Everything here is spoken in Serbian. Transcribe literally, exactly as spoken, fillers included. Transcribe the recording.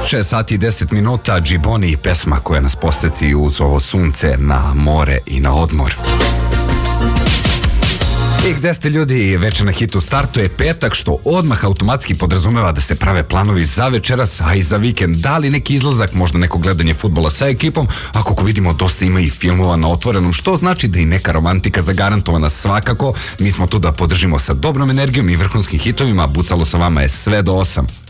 šest sati i deset minuta, Džiboni, pesma koja nas posjeti uz ovo sunce na more i na odmor. I gde ste ljudi, večer na hitu startuje petak, što odmah automatski podrazumeva da se prave planovi za večeras, a i za vikend. Da li neki izlazak, možda neko gledanje fudbala sa ekipom, a kako vidimo dosta ima i filmova na otvorenom, što znači da i neka romantika zagarantovana svakako. Mi smo tu da podržimo sa dobrom energijom i vrhunskim hitovima, Bucalo sa vama je sve do osam.